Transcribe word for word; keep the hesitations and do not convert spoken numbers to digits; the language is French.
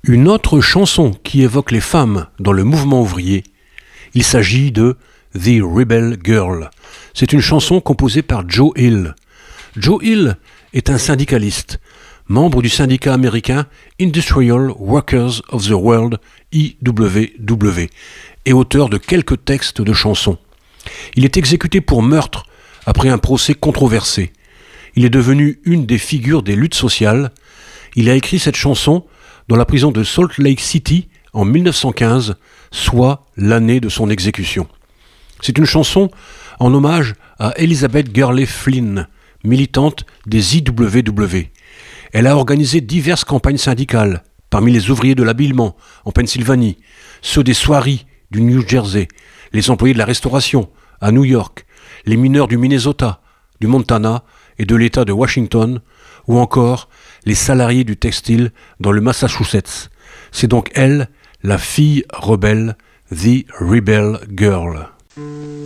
Une autre chanson qui évoque les femmes dans le mouvement ouvrier, il s'agit de The Rebel Girl. C'est une chanson composée par Joe Hill. Joe Hill est un syndicaliste, membre du syndicat américain Industrial Workers of the World, I W W, et auteur de quelques textes de chansons. Il est exécuté pour meurtre après un procès controversé. Il est devenu une des figures des luttes sociales. Il a écrit cette chanson dans la prison de Salt Lake City en mille neuf cent quinze, soit l'année de son exécution. C'est une chanson en hommage à Elizabeth Gurley Flynn, militante des I W W. Elle a organisé diverses campagnes syndicales, parmi les ouvriers de l'habillement en Pennsylvanie, ceux des soieries du New Jersey, les employés de la restauration à New York, les mineurs du Minnesota, du Montana et de l'État de Washington, ou encore les salariés du textile dans le Massachusetts. C'est donc elle, la fille rebelle, The Rebel Girl.